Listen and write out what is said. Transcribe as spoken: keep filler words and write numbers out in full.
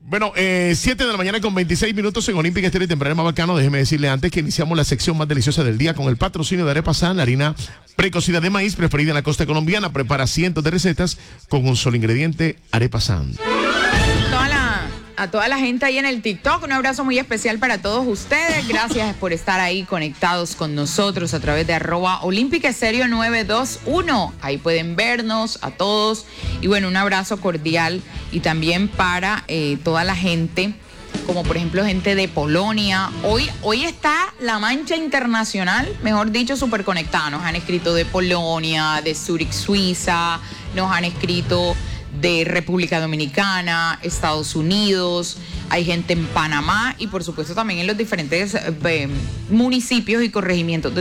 Bueno, eh, siete de la mañana con veintiséis minutos en Olímpica Estéreo y Temprano Bacano. Déjeme decirle antes que iniciamos la sección más deliciosa del día con el patrocinio de Arepa San, la harina precocida de maíz preferida en la costa colombiana. Prepara cientos de recetas con un solo ingrediente, Arepa San. Toda la, a toda la gente ahí en el TikTok, un abrazo muy especial para todos ustedes. Gracias por estar ahí conectados con nosotros a través de arroba Olímpica Estéreo nueve dos uno. Ahí pueden vernos a todos. Y bueno, un abrazo cordial y también para eh, toda la gente, como por ejemplo gente de Polonia. Hoy, hoy está la mancha internacional, mejor dicho, súper conectada. Nos han escrito de Polonia, de Zurich, Suiza, nos han escrito de República Dominicana, Estados Unidos, hay gente en Panamá y por supuesto también en los diferentes eh, municipios y corregimientos